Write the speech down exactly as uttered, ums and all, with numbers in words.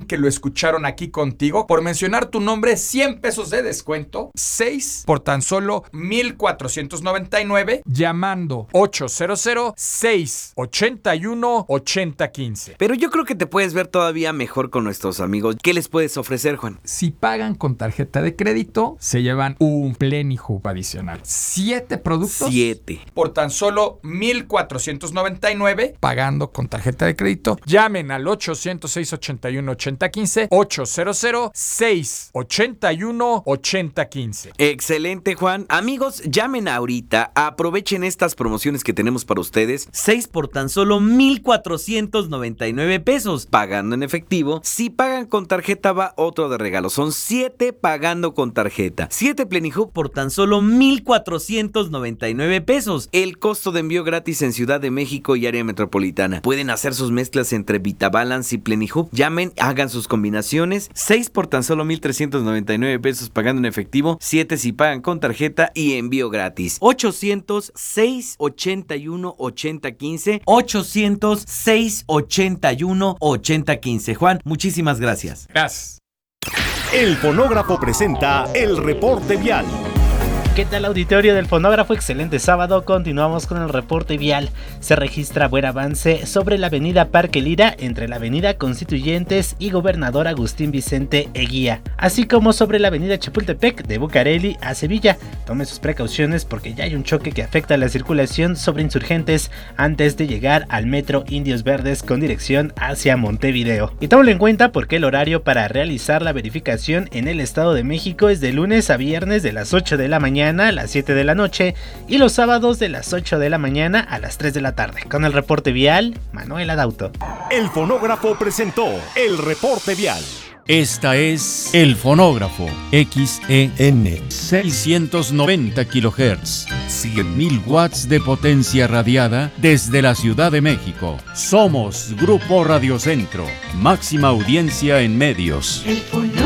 que lo escucharon aquí contigo. Por mencionar tu nombre, cien pesos de descuento. seis por tan solo mil cuatrocientos noventa y nueve llamando ochocientos, seiscientos ochenta y uno, ochenta quince. Pero yo creo que te puedes ver todavía mejor con nuestros amigos. ¿Qué les puedes ofrecer, Juan? Si pagan con tarjeta de crédito, se llevan un Plenihub adicional. Siete productos. Siete. Por tan solo mil cuatrocientos noventa y nueve pagando con tarjeta de crédito. Llamen al ochocientos, seiscientos ochenta y uno, ochenta quince. ochocientos, seiscientos ochenta y uno, ochenta quince. Excelente, Juan. Amigos, llamen ahorita. Aprovechen estas promociones que tenemos para ustedes. seis por tan solo mil cuatrocientos noventa y nueve pesos. Pagando en efectivo. Si pagan con tarjeta va otro de regalo. Son siete pagando con tarjeta. siete Plenihub por tan solo mil cuatrocientos noventa y nueve pesos. El costo de envío gratis en Ciudad de México y área metropolitana. Pueden hacer sus mezclas entre VitaBalance y Plenihub. Llamen, hagan sus combinaciones. seis por tan solo mil trescientos noventa y nueve pesos pagando en efectivo. siete si pagan con tarjeta y envío gratis. ochocientos, seiscientos ochenta y uno, ochenta quince. ochocientos, seiscientos ochenta y uno, ochenta quince. Juan, muchísimas gracias. Gracias. El Fonógrafo presenta el reporte vial. ¿Qué tal, auditorio del Fonógrafo? Excelente sábado, continuamos con el reporte vial. Se registra buen avance sobre la avenida Parque Lira entre la avenida Constituyentes y Gobernador Agustín Vicente Eguía, así como sobre la avenida Chapultepec de Bucareli a Sevilla. Tome sus precauciones porque ya hay un choque que afecta la circulación sobre Insurgentes antes de llegar al metro Indios Verdes con dirección hacia Montevideo. Y tómalo en cuenta porque el horario para realizar la verificación en el Estado de México es de lunes a viernes de las ocho de la mañana a las siete de la noche y los sábados de las ocho de la mañana a las tres de la tarde. Con el reporte vial, Manuel Adauto. El Fonógrafo presentó el reporte vial. Esta es El Fonógrafo, X E N, seiscientos noventa kilohertz, cien mil watts de potencia radiada desde la Ciudad de México. Somos Grupo Radio Centro, máxima audiencia en medios. El Fonógrafo.